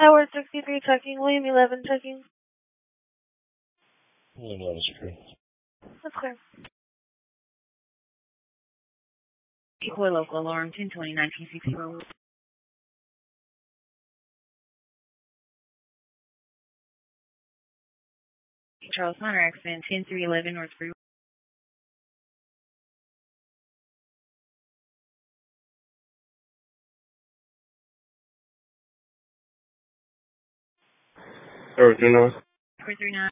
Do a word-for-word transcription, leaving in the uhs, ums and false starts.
Howard sixty-three checking, William eleven checking. William eleven is clear. That's clear. Equal local alarm ten twenty-nine P sixty Road. Charles Minor accident ten three eleven North Freeway. Four three nine. four three nine.